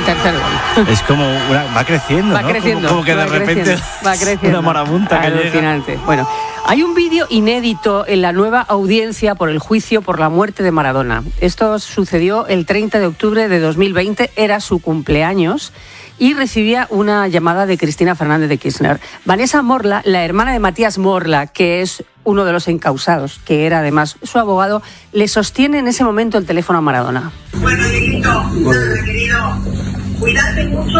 Tercer gol. Es como va creciendo, va ¿no? Creciendo, como que de repente va creciendo. Una marabunta que alucinante. llega. Bueno, hay un vídeo inédito en la nueva audiencia por el juicio por la muerte de Maradona. Esto sucedió el 30 de octubre de 2020, era su cumpleaños, y recibía una llamada de Cristina Fernández de Kirchner. Vanessa Morla, la hermana de Matías Morla, que es uno de los encausados, que era además su abogado, le sostiene en ese momento el teléfono a Maradona. Bueno, Dieguito, nada, querido, cuídate mucho,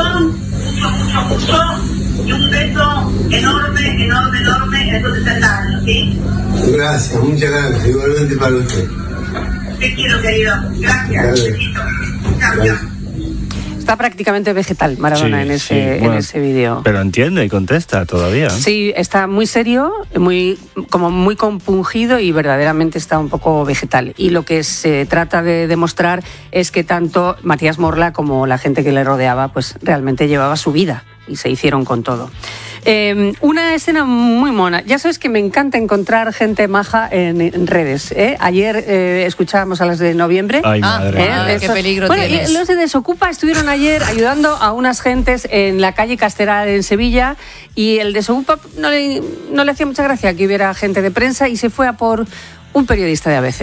y un beso enorme, en estos 60 años, ¿sí? Gracias, muchas gracias, igualmente para usted. Te quiero, querido, gracias, besito. Chao. Está prácticamente vegetal Maradona en ese vídeo. Pero entiende y contesta todavía. Sí, está muy serio, muy compungido y verdaderamente está un poco vegetal. Y lo que se trata de demostrar es que tanto Matías Morla como la gente que le rodeaba pues realmente llevaba su vida y se hicieron con todo. Una escena muy mona. Ya sabes que me encanta encontrar gente maja en redes. Ayer escuchábamos a las de noviembre. Ay, madre. Qué peligro tienes. Los de Desocupa estuvieron ayer ayudando a unas gentes en la calle Castelar en Sevilla, y el Desocupa no le hacía mucha gracia que hubiera gente de prensa y se fue a por un periodista de ABC.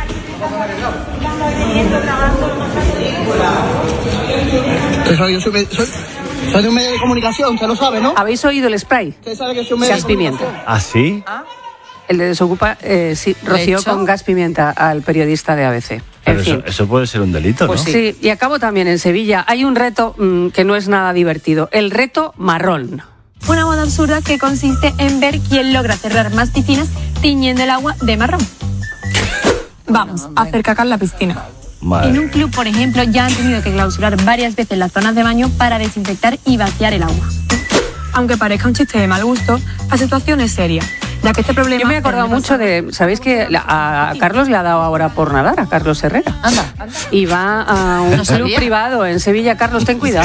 Soy de un medio de comunicación, usted lo sabe, ¿no? ¿Habéis oído el spray? Usted sabe que soy un medio Gas de pimienta. ¿Ah, sí? El de Desocupa, sí, roció con gas pimienta al periodista de ABC. Pero eso puede ser un delito, pues ¿no? Sí, y acabo también en Sevilla. Hay un reto que no es nada divertido. El reto marrón. Una moda absurda que consiste en ver quién logra cerrar más piscinas tiñendo el agua de marrón. Vamos, a hacer caca en la piscina. Madre. En un club, por ejemplo, ya han tenido que clausurar varias veces las zonas de baño para desinfectar y vaciar el agua. Aunque parezca un chiste de mal gusto, la situación es seria, ya que este problema... Yo me he acordado mucho de... ¿Sabéis que a Carlos le ha dado ahora por nadar, a Carlos Herrera? Anda. Y va a un club privado en Sevilla. Carlos, ten cuidado.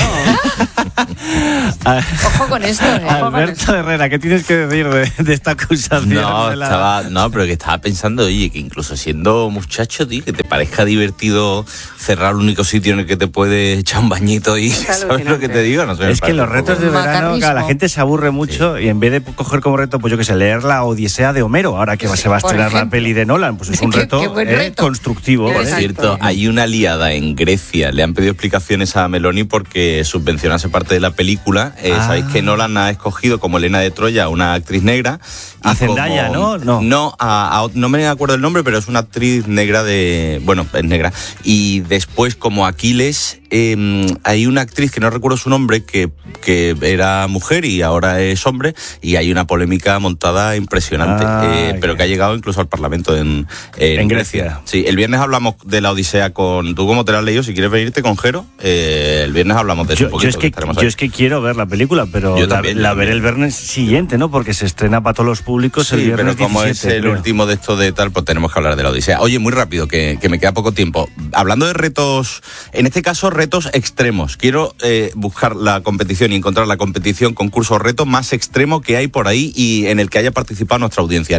Ojo con esto, Alberto Herrera, ¿qué tienes que decir de esta acusación? Pero que estaba pensando, oye, que incluso siendo muchacho, tío, que te parezca divertido cerrar el único sitio en el que te puedes echar un bañito y ¿sabes lo que te digo? No sé, es que los retos de verano, la gente se aburre mucho, y en vez de coger como reto, pues yo que sé, leer la Odisea de Homero, ahora que se va a estrenar la peli de Nolan, pues es un reto constructivo. Por cierto, hay una liada en Grecia, le han pedido explicaciones a Meloni porque subvencionase parte de la película. Sabéis que Nolan ha escogido como Helena de Troya a una actriz negra. A Zendaya, ¿no? No me acuerdo el nombre, pero es una actriz negra es negra. Y después, como Aquiles, hay una actriz que no recuerdo su nombre, que era mujer y ahora es hombre, y hay una polémica montada impresionante, pero que ha llegado incluso al Parlamento en Grecia. Sí, el viernes hablamos de la Odisea con... ¿Tú cómo te la has leído? Si quieres venirte con Jero, el viernes hablamos de eso un poquito. Yo es que quiero ver la película, pero la veré el viernes siguiente, ¿no? Porque se estrena para todos los públicos el viernes 17. Pero como 17, es el último de esto de tal, pues tenemos que hablar de la Odisea. Oye, muy rápido, que me queda poco tiempo. Hablando de retos, en este caso retos extremos. Quiero buscar la competición y encontrar la competición, concurso, reto más extremo que hay por ahí y en el que haya participado nuestra audiencia.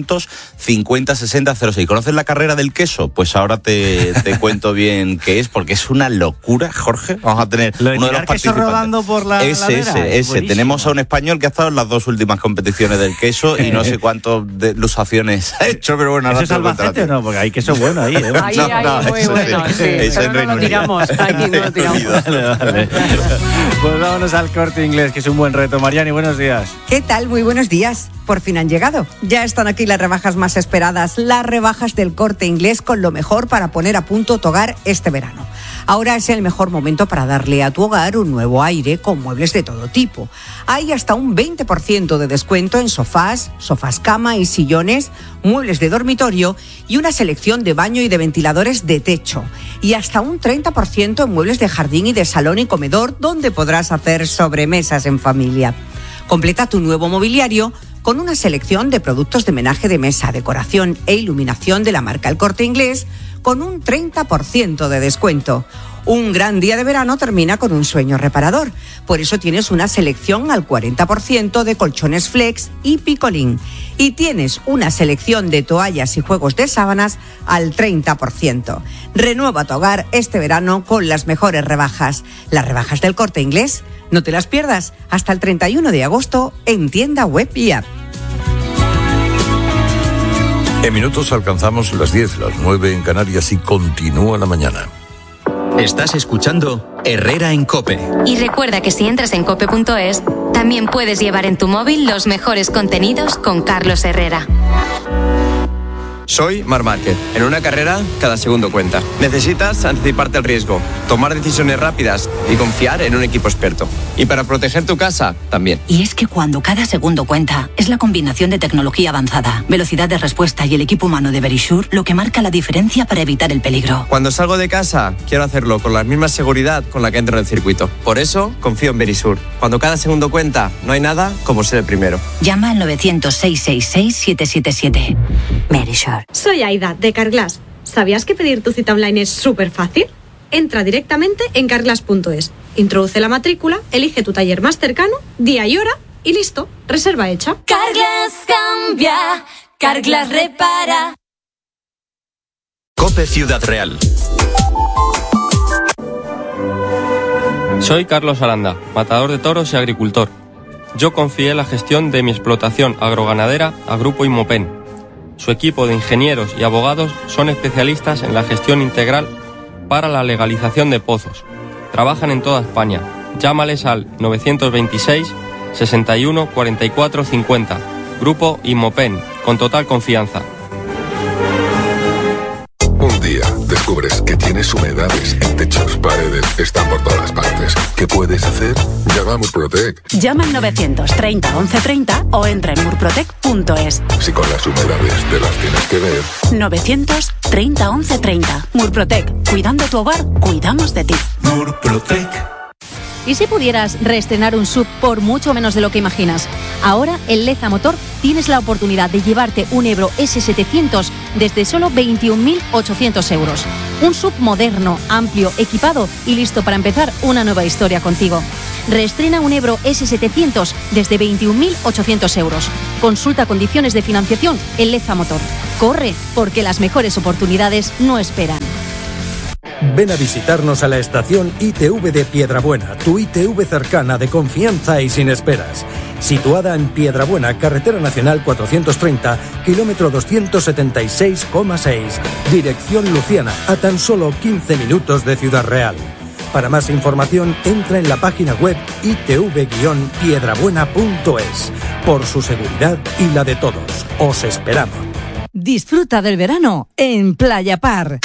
950 60 06. ¿Conoces la carrera del queso? Pues ahora te cuento bien qué es, porque es una locura, Jorge. Vamos a tener uno de los participantes rodando por la ese. Tenemos a un español que ha estado en las dos últimas competiciones del queso y no sé cuántas lusaciones ha hecho, pero bueno. ¿Eso es Albacete o no? Porque hay queso bueno ahí, ¿eh? Muy bueno, sí. Eso en Reino Unido. Aquí no lo tiramos. Vale. Pues vámonos al Corte Inglés, que es un buen reto. Mariani, buenos días. ¿Qué tal? Muy buenos días. Por fin han llegado. Ya están aquí las rebajas más esperadas, las rebajas del Corte Inglés, con lo mejor para poner a punto tu hogar este verano. Ahora es el mejor momento para darle a tu hogar un nuevo aire con muebles de todo tipo. Hay hasta un 20% de descuento en sofás cama y sillones, muebles de dormitorio y una selección de baño y de ventiladores de techo. Y hasta un 30% en muebles de jardín y de salón y comedor, donde podrás hacer sobremesas en familia. Completa tu nuevo mobiliario con una selección de productos de menaje de mesa, decoración e iluminación de la marca El Corte Inglés, con un 30% de descuento. Un gran día de verano termina con un sueño reparador. Por eso tienes una selección al 40% de colchones Flex y Picolín. Y tienes una selección de toallas y juegos de sábanas al 30%. Renueva tu hogar este verano con las mejores rebajas. Las rebajas del Corte Inglés. No te las pierdas hasta el 31 de agosto en tienda web y app. En minutos alcanzamos las 10, las 9 en Canarias y continúa la mañana. Estás escuchando Herrera en COPE. Y recuerda que si entras en cope.es, también puedes llevar en tu móvil los mejores contenidos con Carlos Herrera. Soy Marc Márquez. En una carrera, cada segundo cuenta. Necesitas anticiparte al riesgo, tomar decisiones rápidas y confiar en un equipo experto. Y para proteger tu casa, también. Y es que cuando cada segundo cuenta, es la combinación de tecnología avanzada, velocidad de respuesta y el equipo humano de Verisure lo que marca la diferencia para evitar el peligro. Cuando salgo de casa, quiero hacerlo con la misma seguridad con la que entro en el circuito. Por eso, confío en Verisure. Cuando cada segundo cuenta, no hay nada como ser el primero. Llama al 900-666-777. Verisure. Soy Aida, de Carglass. ¿Sabías que pedir tu cita online es súper fácil? Entra directamente en carglass.es, introduce la matrícula, elige tu taller más cercano, día y hora y listo, reserva hecha. Carglass cambia, Carglass repara. COPE Ciudad Real. Soy Carlos Aranda, matador de toros y agricultor. Yo confié la gestión de mi explotación agroganadera a Grupo Imopen. Su equipo de ingenieros y abogados son especialistas en la gestión integral para la legalización de pozos. Trabajan en toda España. Llámales al 926 61 44 50. Grupo Imopen, con total confianza. Un día descubres que tienes humedades en techos, paredes, están por todas partes. ¿Qué puedes hacer? Llama a Murprotec. Llama al 930 1130 o entra en murprotec.es. Si con las humedades te las tienes que ver. 930 1130. Murprotec. Cuidando tu hogar, cuidamos de ti. Murprotec. ¿Y si pudieras reestrenar un SUV por mucho menos de lo que imaginas? Ahora, en Leza Motor, tienes la oportunidad de llevarte un Ebro S700 desde solo 21.800 euros. Un SUV moderno, amplio, equipado y listo para empezar una nueva historia contigo. Reestrena un Ebro S700 desde 21.800 euros. Consulta condiciones de financiación en Leza Motor. Corre, porque las mejores oportunidades no esperan. Ven a visitarnos a la estación ITV de Piedrabuena, tu ITV cercana, de confianza y sin esperas. Situada en Piedrabuena, carretera nacional 430, kilómetro 276,6. Dirección Luciana, a tan solo 15 minutos de Ciudad Real. Para más información, entra en la página web itv-piedrabuena.es. Por su seguridad y la de todos, os esperamos. Disfruta del verano en Playa Par.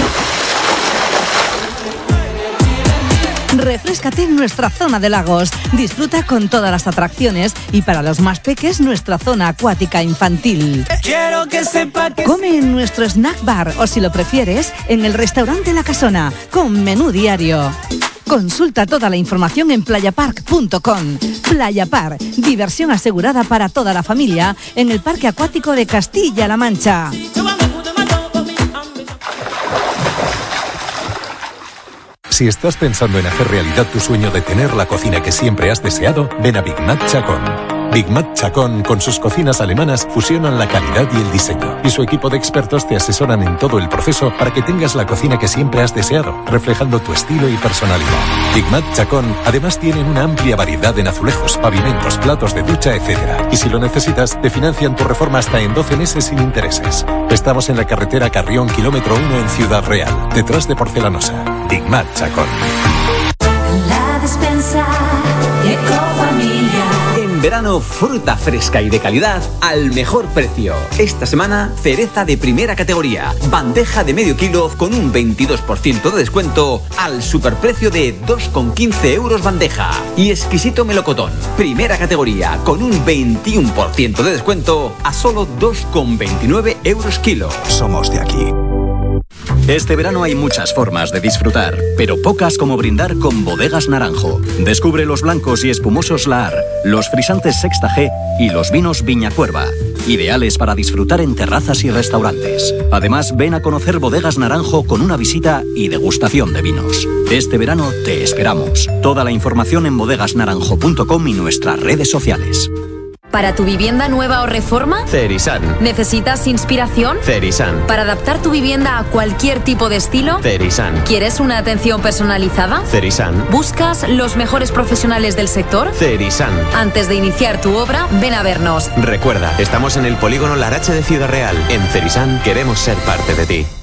Refréscate en nuestra zona de lagos. Disfruta con todas las atracciones y para los más peques nuestra zona acuática infantil. Quiero que sepa que... Come en nuestro snack bar o, si lo prefieres, en el restaurante La Casona con menú diario. Consulta toda la información en playapark.com. Playa Par, diversión asegurada para toda la familia en el Parque Acuático de Castilla-La Mancha. Si estás pensando en hacer realidad tu sueño de tener la cocina que siempre has deseado, ven a Big Mat Chacón. Big Mat Chacón, con sus cocinas alemanas, fusionan la calidad y el diseño. Y su equipo de expertos te asesoran en todo el proceso para que tengas la cocina que siempre has deseado, reflejando tu estilo y personalidad. Big Mat Chacón además tienen una amplia variedad en azulejos, pavimentos, platos de ducha, etc. Y si lo necesitas, te financian tu reforma hasta en 12 meses sin intereses. Estamos en la carretera Carrión, kilómetro 1 en Ciudad Real, detrás de Porcelanosa. Big Mat Chacón. La despensa Ecofamilia. En verano, fruta fresca y de calidad al mejor precio. Esta semana, cereza de primera categoría. Bandeja de medio kilo con un 22% de descuento al superprecio de 2,15 euros bandeja. Y exquisito melocotón, primera categoría, con un 21% de descuento a solo 2,29 euros kilo. Somos de aquí. Este verano hay muchas formas de disfrutar, pero pocas como brindar con Bodegas Naranjo. Descubre los blancos y espumosos Lahar, los frisantes Sexta G y los vinos Viña Cuerva, ideales para disfrutar en terrazas y restaurantes. Además, ven a conocer Bodegas Naranjo con una visita y degustación de vinos. Este verano te esperamos. Toda la información en bodegasnaranjo.com y nuestras redes sociales. ¿Para tu vivienda nueva o reforma? Cerisan. ¿Necesitas inspiración? Cerisan. ¿Para adaptar tu vivienda a cualquier tipo de estilo? Cerisan. ¿Quieres una atención personalizada? Cerisan. ¿Buscas los mejores profesionales del sector? Cerisan. Antes de iniciar tu obra, ven a vernos. Recuerda, estamos en el polígono Larache de Ciudad Real. En Cerisan queremos ser parte de ti.